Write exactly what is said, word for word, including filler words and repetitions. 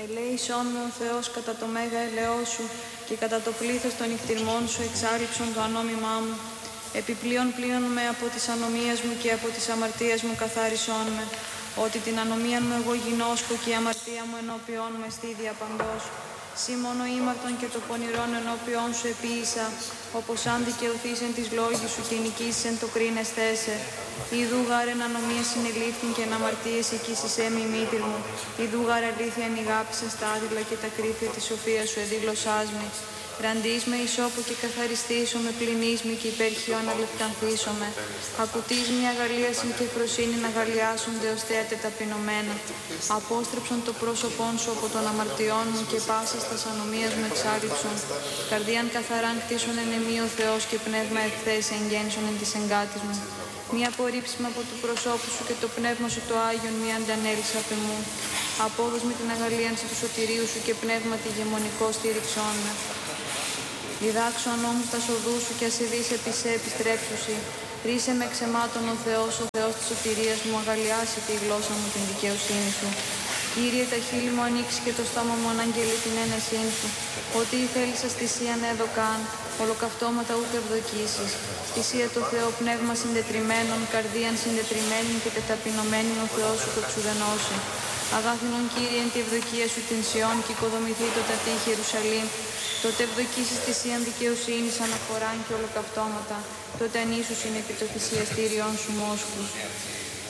Ελέησόν με ο Θεός κατά το μέγα ελαιό σου και κατά το πλήθος των νυχτηρμών σου εξάλληψον το ανόμημά μου. Επιπλέον πλείον με από τις ανομίες μου και από τις αμαρτίες μου καθάρισόν με, ότι την ανομία μου εγώ γινώσκω και η αμαρτία μου ενώπιόν μου εστί διαπαντός. Σύ μόνο ήμαρτον και το πονηρόν ενώπιόν σου επίησα, όπως αν δικαιωθείς εν της λόγης σου και νικήσεις εν το κρίνεστέσαι. Ιδού γάρ εν ανομία συνελήφθην και εν αμαρτίες εκείσεις έμει μήτυρ μου. Ιδού γάρ αλήθεια ενηγάπησας τα άδειλα και τα κρύφια της σοφίας σου εδήλωσάς με. Ραντείς με ισόπο και καθαριστήσω με, πληνείς με και υπερχιόν αλευκανθήσω με. Ακουτείς μια αγαλίαση και φροσύνη να αγαλιάσονται ως θέατε ταπεινωμένα. Απόστρεψον το πρόσωπόν σου από των αμαρτιών μου και πάσας τας ανομίας μου εξάλληψον. Καρδίαν καθαράν κτίσον εν εμή ο Θεός και πνεύμα ευθές εγγένσον εν της εγκάτης μου. Μια απορρίψιμα από του προσώπου σου και το πνεύμα σου το Άγιον μη αντανέλησα απ' εμού. Απόδος με την αγαλίανση του σωτηρίου σου και πνεύμα τη γεμονικό στήριξόν με. Διδάξω νόμους τα σοδού σου και ασυδείς επί σε επιστρέψουσι. Ρίσε με ξεμάτων ο Θεός, ο Θεός της σωτηρίας μου, αγαλιάσει τη γλώσσα μου την δικαιοσύνη σου. Κύριε, τα χείλη μου ανοίξει και το στόμα μου αναγγελεί την ένεσήν σου. Ότι η θέλησας θυσίαν έδωκαν, ολοκαυτώματα ούτε ευδοκίσεις. Θυσία το Θεό πνεύμα συντετριμένων, καρδίαν συντετριμένην και τεταπεινωμένην ο Θεός σου το ξουδενώσει. Αγάθινον Κύριε εν τη ευδοκία σου την Σιών και οικοδομηθεί το τατήχη Ιερουσαλήμ. Τότε ευδοκίσεις θυσίαν δικαιοσύνης αναφοράν και ολοκαυτώματα. Τότε ανήσους είναι επί το θυσιαστήριον σου μόσχους.